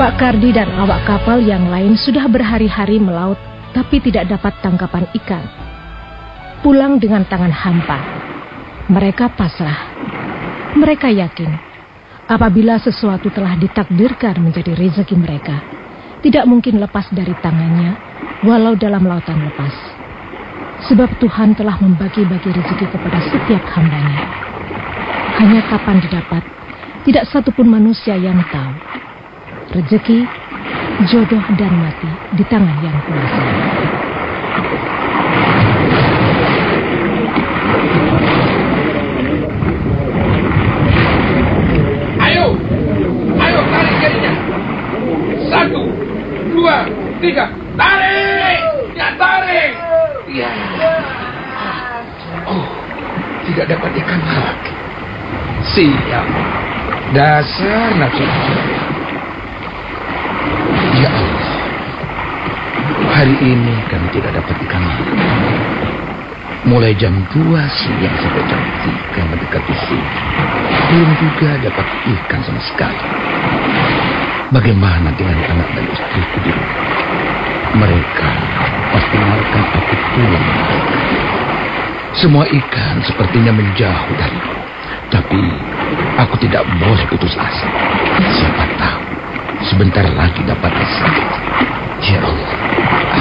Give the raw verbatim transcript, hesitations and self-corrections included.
Pak Kardi dan awak kapal yang lain sudah berhari-hari melaut tapi tidak dapat tangkapan ikan. Pulang dengan tangan hampa. Mereka pasrah. Mereka yakin apabila sesuatu telah ditakdirkan menjadi rezeki mereka, tidak mungkin lepas dari tangannya walau dalam lautan lepas. Sebab Tuhan telah membagi-bagi rezeki kepada setiap hambanya. Hanya kapan didapat, tidak satupun manusia yang tahu. Rezeki, jodoh dan mati di tangan yang kuasa. Ayo, ayo tarik jarinya. Satu, dua, tiga, tarik! Ya tarik! Ya. Oh, tidak dapat ikan lagi. Siap. Dasar nafsu. Ya Allah. Hari ini kami tidak dapat ikan lagi. Mulai jam dua siang sampai jam tiga mendekati sini, belum juga dapat ikan sama sekali. Bagaimana dengan anak dan istriku di rumah? Mereka pasti mengharapkan aku pulang. Semua ikan sepertinya menjauh dariku. Tapi aku tidak boleh putus asa. Siapa tahu sebentar lagi dapat rezeki. Ya Allah,